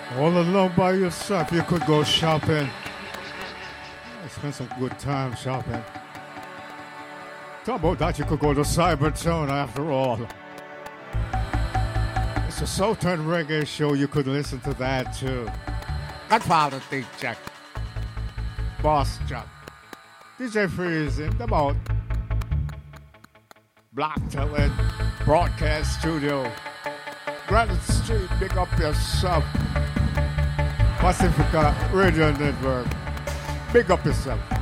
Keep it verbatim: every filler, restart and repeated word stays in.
All alone by yourself, you could go shopping. I spent some good time shopping. Talk about that, you could go to Cybertone after all. It's a Southern reggae show, you could listen to that too. Godfather Big Jack. Boss Jack. D J Freeze in the boat. Black Talent Broadcast Studio. Granite Street, big up yourself. Pacifica Radio Network. Big up yourself.